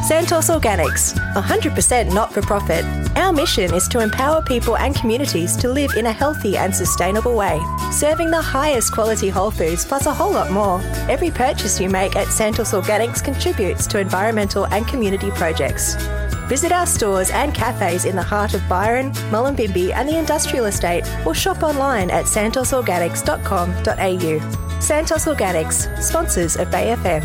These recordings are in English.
Santos Organics, 100% not-for-profit. Our mission is to empower people and communities to live in a healthy and sustainable way, serving the highest quality whole foods plus a whole lot more. Every purchase you make at Santos Organics contributes to environmental and community projects. Visit our stores and cafes in the heart of Byron, Mullumbimby and the Industrial Estate, or shop online at santosorganics.com.au. Santos Organics, sponsors of Bay FM.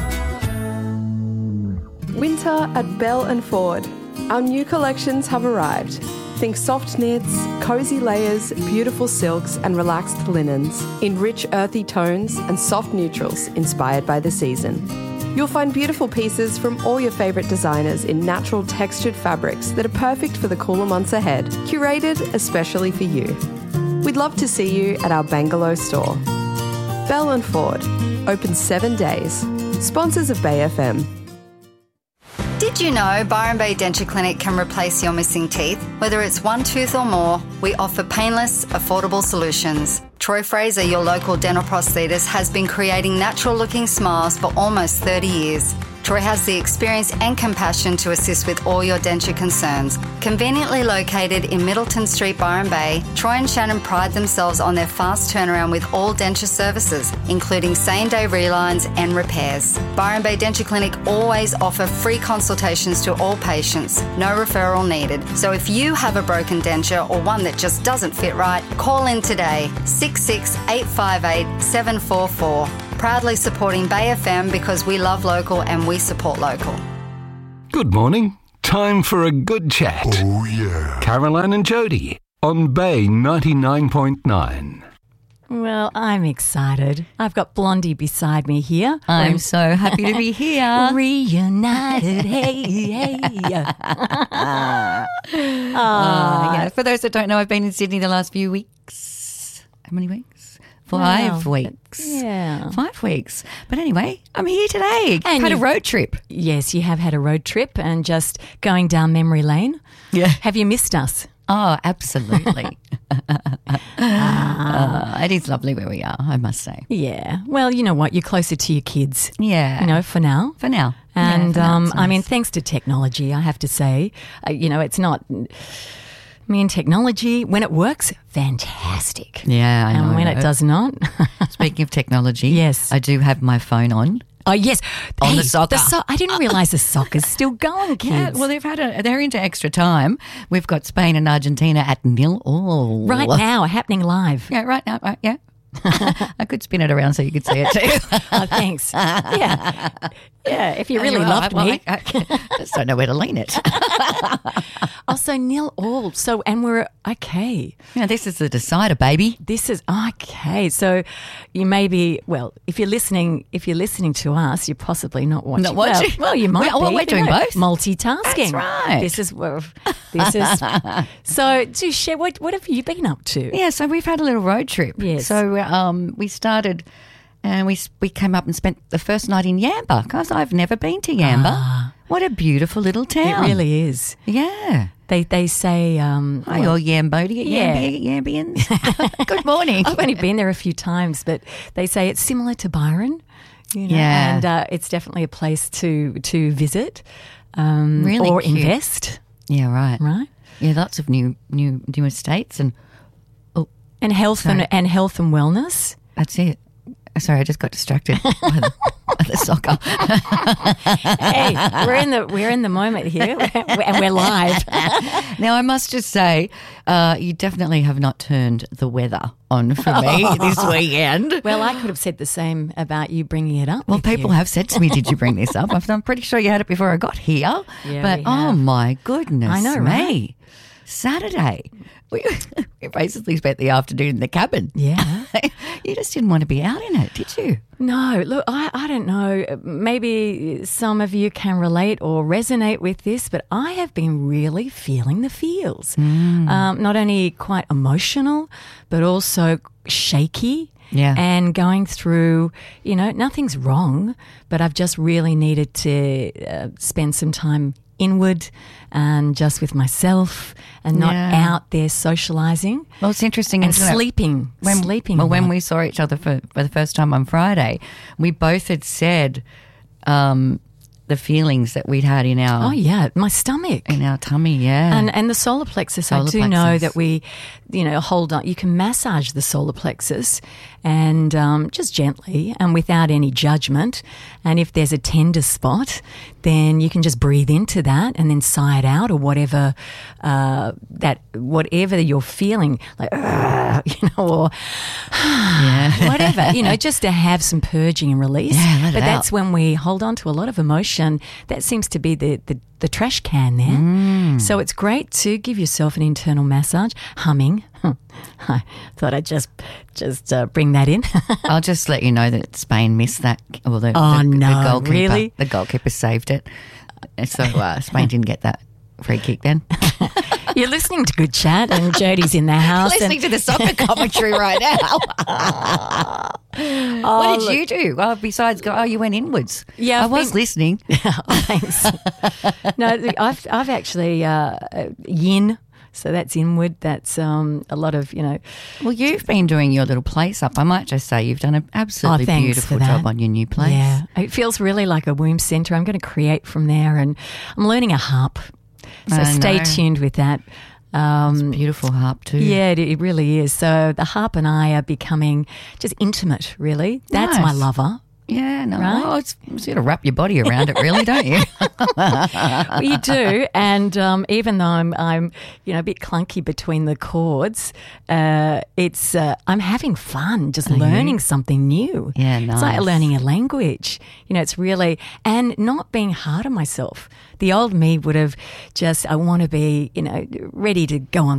Winter at Bell and Ford. Our new collections have arrived. Think soft knits, cosy layers, beautiful silks and relaxed linens in rich earthy tones and soft neutrals inspired by the season. You'll find beautiful pieces from all your favourite designers in natural textured fabrics that are perfect for the cooler months ahead, curated especially for you. We'd love to see you at our Bangalore store. Bell and Ford, open 7 days. Sponsors of Bay FM. Did you know Byron Bay Denture Clinic can replace your missing teeth? Whether it's one tooth or more, we offer painless, affordable solutions. Troy Fraser, your local dental prosthetist, has been creating natural-looking smiles for almost 30 years. Troy has the experience and compassion to assist with all your denture concerns. Conveniently located in Middleton Street, Byron Bay, Troy and Shannon pride themselves on their fast turnaround with all denture services, including same-day relines and repairs. Byron Bay Denture Clinic always offer free consultations to all patients, no referral needed. So if you have a broken denture or one that just doesn't fit right, call in today, 66858 744. Proudly supporting Bay FM because we love local and we support local. Good morning. Time for a good chat. Oh, yeah. Caroline and Jody on Bay 99.9. Well, I'm excited. I've got Blondie beside me here. I'm so happy to be here. Reunited, hey, hey. Yeah. For those that don't know, I've been in Sydney the last few weeks. How many weeks? 5 weeks. Yeah. 5 weeks. But anyway, I'm here today. And had a road trip. Yes, you have had a road trip and just going down memory lane. Yeah. Have you missed us? Oh, absolutely. It is lovely where we are, I must say. Yeah. Well, you know what? You're closer to your kids. Yeah. You know, for now. For now. And, yeah, for now, it's nice. I mean, thanks to technology, I have to say, it's not... I mean, technology, when it works, fantastic. Yeah, I know. And when it does not. Speaking of technology, yes, I do have my phone on. Oh, yes. On the soccer. I didn't realise the soccer's still going, kids. Yeah, well, they're into extra time. We've got Spain and Argentina at 0-0. Right now, happening live. Yeah, right now, right, yeah. I could spin it around so you could see it too. Oh, thanks. Yeah. Yeah, if you really loved me. I just don't know where to lean it. So 0-0. So, and we're okay. Yeah, this is the decider, baby. This is okay. So you may be, well, if you're listening to us, you're possibly not watching. Not watching? Well, you might be. We're doing both. Multitasking. That's right. This is so do share, what have you been up to? Yeah, so we've had a little road trip. Yes. So we started and we came up and spent the first night in Yamba because I've never been to Yamba. What a beautiful little town. It really is. Yeah. They say... Hi, all Yambians. Good morning. I've only been there a few times, but they say it's similar to Byron. You know, yeah. And it's definitely a place to visit really or cute. Invest. Yeah, right. Right? Yeah, lots of new estates and health and wellness. That's it. Sorry, I just got distracted by the soccer. Hey, we're in the moment here, and we're live. Now, I must just say, you definitely have not turned the weather on for me this weekend. Well, I could have said the same about you bringing it up. Well, people have said to me, "Did you bring this up?" I'm pretty sure you had it before I got here. Yeah, but oh my goodness, I know, me. right? Saturday, we basically spent the afternoon in the cabin. Yeah. You just didn't want to be out in it, did you? No, look, I don't know. Maybe some of you can relate or resonate with this, but I have been really feeling the feels. Not only quite emotional, but also shaky. Yeah. And going through, nothing's wrong, but I've just really needed to spend some time inward and just with myself and not out there socialising. Well, it's interesting. And sleeping. When we saw each other for the first time on Friday, we both had said the feelings that we'd had in our Oh, yeah, my stomach. in our tummy. Yeah, And the solar plexus, I Solar do know plexus. that we, hold on. You can massage the solar plexus and just gently and without any judgment. And if there's a tender spot, then you can just breathe into that and then sigh it out, or whatever whatever you're feeling, like or whatever, just to have some purging and release. Yeah, let it but that's out. when we hold on to a lot of emotion. That seems to be the trash can there. So it's great to give yourself an internal massage. Humming. I thought I'd just bring that in. I'll just let you know that Spain missed that. Well, the goalkeeper, really? The goalkeeper saved it. So Spain didn't get that free kick then. You're listening to Good Chat, and Jodie's in the house. Listening to the soccer commentary right now. What did you do? Well, besides you went inwards. Yeah, I I've was been- listening. Thanks. No, I've actually yin. So that's inward. That's a lot of, Well, you've been doing your little place up. I might just say you've done an absolutely thanks beautiful for that. job on your new place. Yeah, it feels really like a womb centre. I'm going to create from there, and I'm learning a harp. So I stay know. tuned with that. Beautiful harp too. Yeah, it really is. So the harp and I are becoming just intimate, really. That's my Nice. lover. Yeah, no, Right? well, it's you got to wrap your body around it, really, don't you? Well, you do, and even though I'm a bit clunky between the chords, it's I'm having fun just learning something new. Yeah, It's like nice. learning a language. It's really, and not being hard on myself. The old me would have I want to be ready to go on